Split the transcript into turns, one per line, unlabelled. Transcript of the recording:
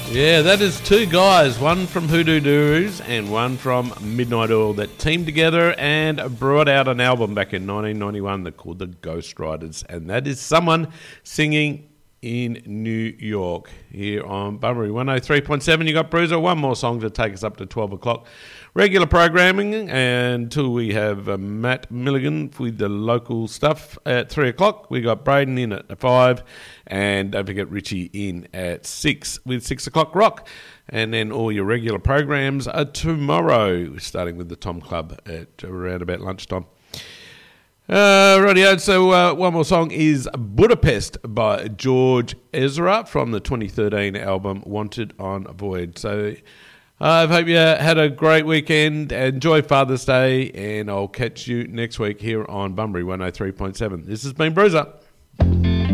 Yeah, that is two guys, one from Hoodoo Doos and one from Midnight Oil, that teamed together and brought out an album back in 1991 that called The Ghost Riders, and that is someone singing in New York. Here on Bunbury 103.7, you got Bruiser. One more song to take us up to 12 o'clock. Regular programming until we have Matt Milligan with the local stuff at 3 o'clock. We got Braden in at 5, and don't forget Richie in at 6 with 6 o'clock rock. And then all your regular programs are tomorrow, starting with the Tom Club at around about lunchtime. Rightio, so one more song is Budapest by George Ezra from the 2013 album Wanted on Void. So I hope you had a great weekend. Enjoy Father's Day, and I'll catch you next week here on Bunbury 103.7. This has been Bruiser.